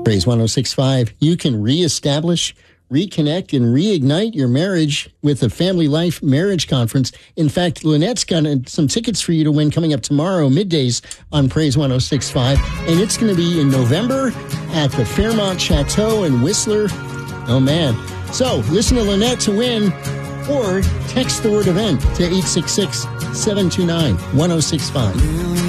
Praise 106.5. You can reestablish, reconnect, and reignite your marriage with the Family Life Marriage Conference. In fact, Lynette's got some tickets for you to win coming up tomorrow, middays on Praise 106.5. And it's going to be in November at the Fairmont Chateau in Whistler. Oh, man. So listen to Lynette to win, or text the word event to 866-729-1065.